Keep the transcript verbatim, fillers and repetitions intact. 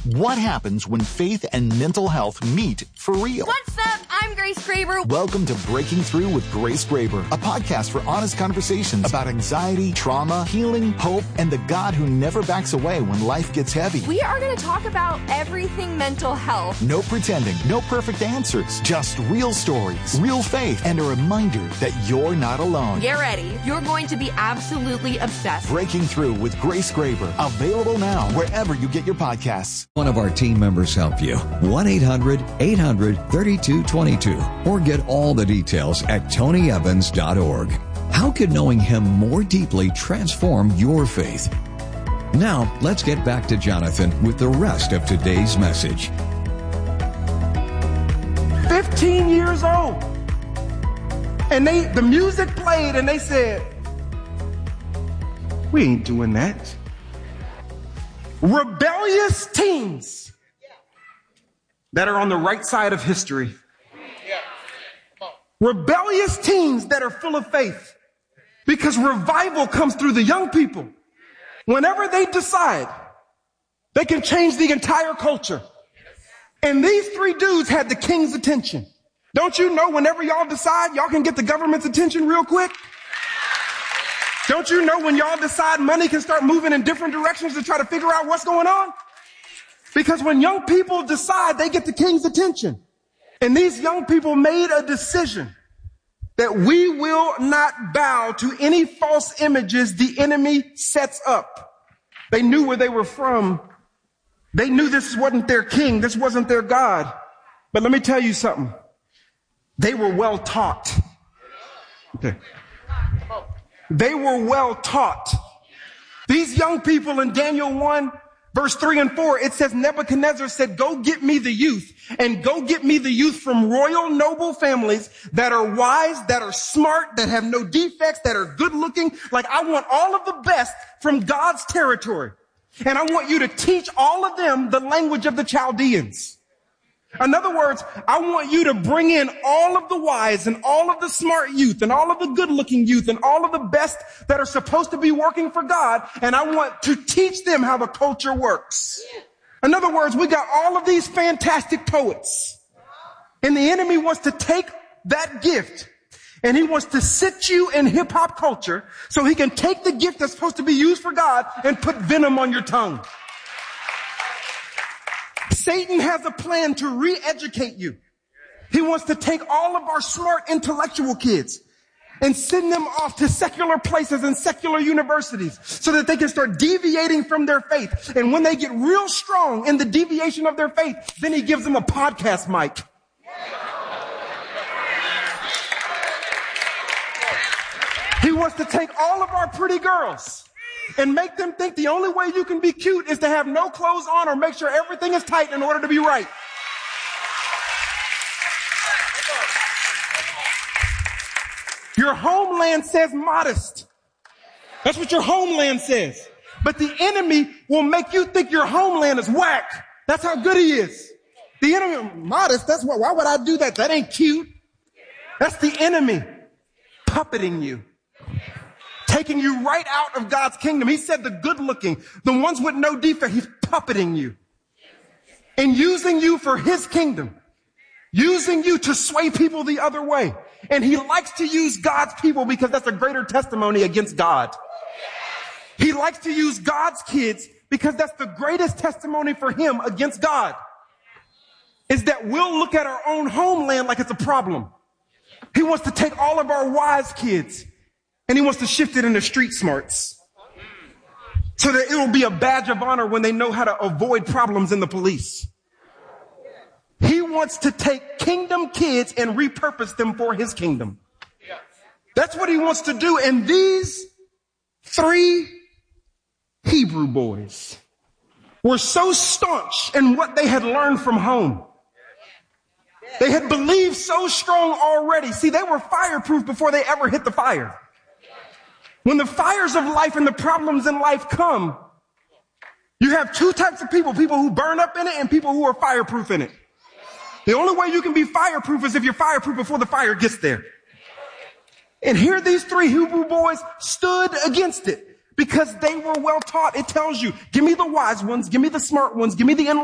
What happens when faith and mental health meet for real? What's up? I'm Grace Graber. Welcome to Breaking Through with Grace Graber, a podcast for honest conversations about anxiety, trauma, healing, hope, and the God who never backs away when life gets heavy. We are going to talk about everything mental health. No pretending, no perfect answers, just real stories, real faith, and a reminder that you're not alone. Get ready. You're going to be absolutely obsessed. Breaking Through with Grace Graber, available now wherever you get your podcasts. One of our team members help you. one eight hundred eight hundred thirty-two twenty-two or get all the details at tony evans dot org. How could knowing him more deeply transform your faith? Now, let's get back to Jonathan with the rest of today's message. fifteen years old. And they the music played and they said, we ain't doing that. Rebellious teens that are on the right side of history. Rebellious teens that are full of faith, because revival comes through the young people. Whenever they decide, they can change the entire culture. And these three dudes had the king's attention. Don't you know whenever y'all decide, y'all can get the government's attention real quick? Don't you know when y'all decide, money can start moving in different directions to try to figure out what's going on? Because when young people decide, they get the king's attention. And these young people made a decision that we will not bow to any false images the enemy sets up. They knew where they were from. They knew this wasn't their king. This wasn't their God. But let me tell you something. They were well taught. Okay. They were well taught. These young people in Daniel one, verse three and four, it says Nebuchadnezzar said, go get me the youth, and go get me the youth from royal noble families that are wise, that are smart, that have no defects, that are good looking. Like, I want all of the best from God's territory. And I want you to teach all of them the language of the Chaldeans. In other words, I want you to bring in all of the wise and all of the smart youth and all of the good-looking youth and all of the best that are supposed to be working for God, and I want to teach them how the culture works. In other words, we got all of these fantastic poets, and the enemy wants to take that gift, and he wants to sit you in hip-hop culture so he can take the gift that's supposed to be used for God and put venom on your tongue. Satan has a plan to re-educate you. He wants to take all of our smart intellectual kids and send them off to secular places and secular universities so that they can start deviating from their faith. And when they get real strong in the deviation of their faith, then he gives them a podcast mic. He wants to take all of our pretty girls and make them think the only way you can be cute is to have no clothes on or make sure everything is tight in order to be right. Your homeland says modest. That's what your homeland says. But the enemy will make you think your homeland is whack. That's how good he is. The enemy, modest, that's what, why would I do that? That ain't cute. That's the enemy puppeting you. Taking you right out of God's kingdom. He said the good looking, the ones with no defect, he's puppeting you and using you for his kingdom, using you to sway people the other way. And he likes to use God's people because that's a greater testimony against God. He likes to use God's kids because that's the greatest testimony for him against God, is that we'll look at our own homeland like it's a problem. He wants to take all of our wise kids and he wants to shift it into street smarts so that it will be a badge of honor when they know how to avoid problems in the police. He wants to take kingdom kids and repurpose them for his kingdom. That's what he wants to do. And these three Hebrew boys were so staunch in what they had learned from home. They had believed so strong already. See, they were fireproof before they ever hit the fire. When the fires of life and the problems in life come, you have two types of people, people who burn up in it and people who are fireproof in it. The only way you can be fireproof is if you're fireproof before the fire gets there. And here these three Hebrew boys stood against it because they were well taught. It tells you, give me the wise ones, give me the smart ones, give me the